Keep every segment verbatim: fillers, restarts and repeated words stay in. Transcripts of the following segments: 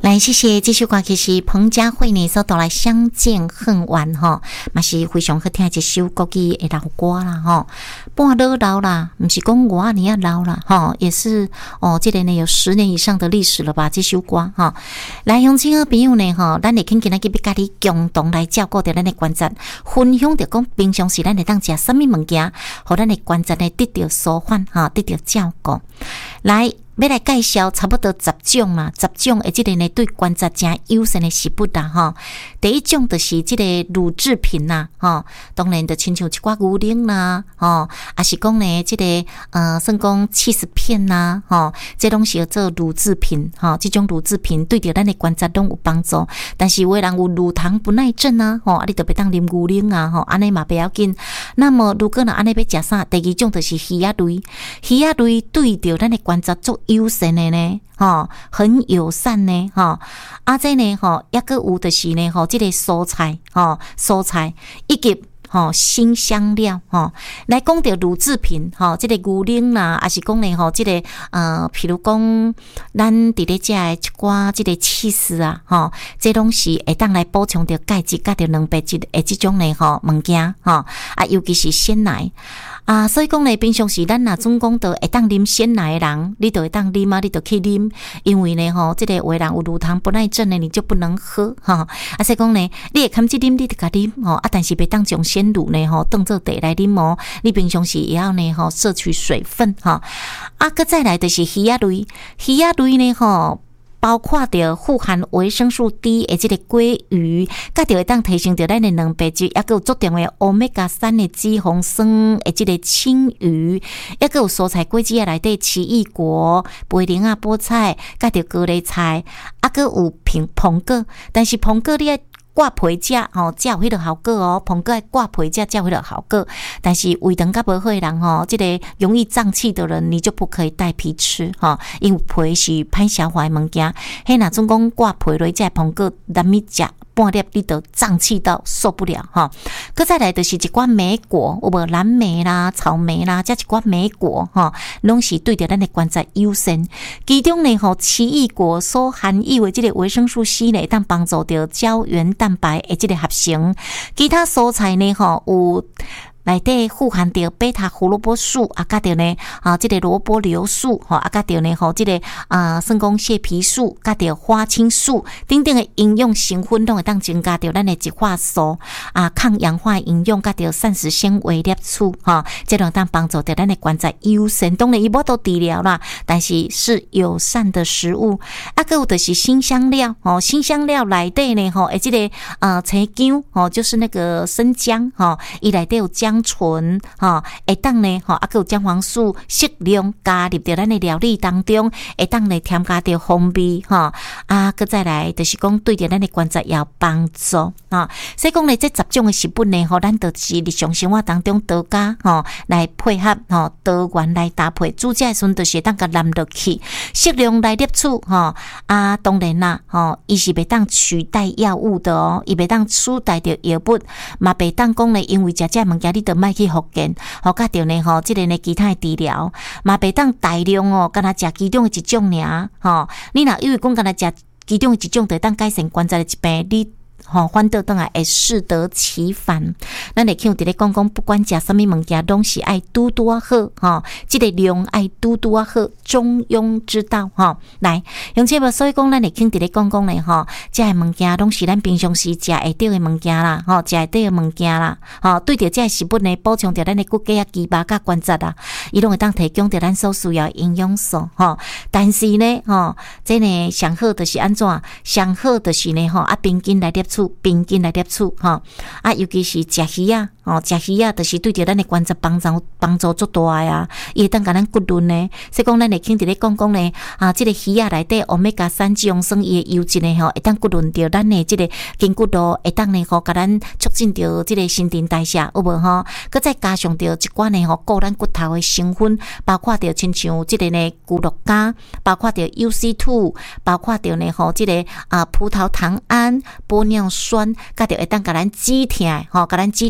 来，谢谢这首歌曲是彭佳慧呢所带来相见恨晚哈，嘛是非常好听的一首国语的老歌啦哈。半老老啦，不是讲我你要老啦哈，也是哦，这个呢有十年以上的历史了吧？这首歌哈，来乡亲好朋友呢哈，咱会肯今仔日要甲你共同来照顾着咱的观察，分享着讲平常时咱会当食什么物件，互咱的观察呢得到舒缓哈，得到照顾。来。要来介绍差不多十种啦，十种诶，即个呢对观察真友善的食物啦吼。第一种就是即个乳制品啦，吼，当然就亲像一寡牛奶啦，吼，也是讲呢即个呃，算讲起司片啦，吼，这拢是做乳制品，吼，这种乳制品对着咱的观察拢有帮助。但是有的人有乳糖不耐症啊，吼，啊你就别当啉牛奶啊，吼，安尼嘛不要紧。那么如果若安尼要食啥，第二种就是鱼仔类，鱼仔类对着咱的观察做友善的呢，吼，很友善呢，吼，啊，这呢，吼，抑个有就是呢，吼，这个蔬菜，吼，蔬菜以及吼新香料，吼，来讲到乳制品，吼，这个牛奶啦，还是讲呢，吼，这个呃，譬如讲咱伫咧食的一寡这个起司啊，吼，这拢是会当来补充着钙质、甲着蛋白质的这种呢，吼，物件，吼，啊，尤其是鲜奶。啊，所以讲呢，平常时咱若总讲到会当啉鲜奶的人，你就会当啉啊，你就去啉，因为呢吼，这个有的人有乳糖不耐症呢，你就不能喝哈。啊，所以讲呢，你会堪去啉，你就甲啉吼，啊，但是别当将鲜乳呢吼当做茶来啉哦。你平常时也要呢吼摄取水分哈。啊，搁再来就是鱼仔类，鱼仔类呢吼。包括着富含维生素 D 的这个鲑鱼，甲着会当提升着咱的蛋白质，也有足重要 Omega 三的脂肪酸的这个青鱼，也有蔬菜果子内底奇异果、贝玲啊、菠菜，甲着高丽菜，啊，个有平苹果，但是苹果你要挂皮食吼，才有迄个效果哦。苹果挂皮食才有迄个效果，但是胃肠较无好的人吼，这个容易胀气的人，你就不可以带皮吃哈，因为皮是歹消化的物件。迄若总讲挂皮落这苹果，难免食半粒你都胀气到受不了哈。搁再来就是一寡莓果，有无蓝莓啦、草莓啦，加一寡莓果哈，拢是对着咱的观察优先。其中呢吼，奇异果所含有的这个维生素 C 呢，当帮助着胶原蛋白的这个合成。其他蔬菜呢吼有。内底富含着贝塔胡萝卜素，啊，甲着呢啊，这个萝卜硫素，吼，啊，甲着呢吼，这个啊，算讲蟹皮素，甲着花青素，等等的营养成分拢会当增加着咱的植化素啊，抗氧化营养，甲着膳食纤维粒素，哈，这种当帮助着咱的观察优先。当然，伊无都治疗啦，但是是友善的食物。啊，个有就是新香料，哦，新香料内底呢，吼，诶，这个啊，青姜，哦，就是那个生姜，哈，伊内底有姜。醇哈，会当呢哈，啊，有姜黄素适量加入到咱的料理当中，会当呢添加到风味哈，啊，搁再来就是讲对着咱的观察也有帮助啊。所以讲呢，这十种的食物呢，吼，咱就是日常生活当中多加吼来配合吼多元来搭配，煮食的时阵就是当甲淋落去，适量来摄取吼啊，当然啦吼，伊是袂当取代药物的哦，伊袂当取代着药物，嘛袂当讲呢，因为食这物件你就卖去复健，好甲着呢吼，即个呢其他的治疗，嘛袂当大量哦，敢若食其中的一种尔，吼，你若因为讲敢若食其中的一种，就当改善观察的疾病，你。吼，反倒转来会适得其反。咱会听伫咧讲讲，不管食什么物件，拢是爱拄拄啊好，吼，即个量爱拄拄啊好，中庸之道，吼。来，用这无，所以讲咱会听伫咧讲讲咧，吼，这物件拢是咱平常时食会到的物件啦，吼，食会到的物件啦，吼，对着这食物呢，补充着咱的骨骼啊、肌肉甲关节啊，伊拢会当提供着咱所需要营养素，吼。但是呢，吼，这呢上好就是安怎？上好就是呢，吼，啊，平均来摄取。平均来摄取吼，啊，尤其是食鱼啊，哦，食鱼啊，就是对着咱的关节帮助帮助足大啊，伊会当甲咱骨轮呢。所以讲，咱会听伫咧讲讲呢，啊，即、這個鱼啊内底欧米伽三脂肪酸伊的油脂呢，吼，会当骨轮着咱的即个筋骨路，会当呢，吼，甲咱促进着即个新陈代谢，有无吼？佮再加上着一寡呢，吼，固咱骨头的成分，包括着亲像即个呢，骨碌膠，包括着 U C 二，包括着呢，吼，即、這個啊葡萄糖胺、玻尿酸，甲着会当甲咱止痛，吼，甲咱止痛的即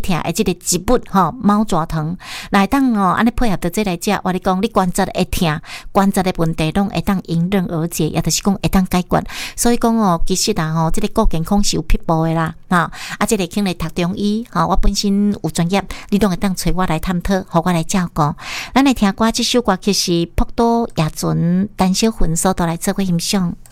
即个植物吼猫爪藤来当哦，安尼配合着这来食，我你讲你关节会痛，关节的问题拢会当迎刃而解，也就是讲会当解决。所以讲哦，其实啊吼，即个顾健康是有撇步的啦，哈啊，即个肯来读中医，哈，我本身有专业，你拢会当找我来探讨，互我来照顾。咱来听歌，这首歌曲是《普渡夜船》，陈小云所带来做伙欣赏。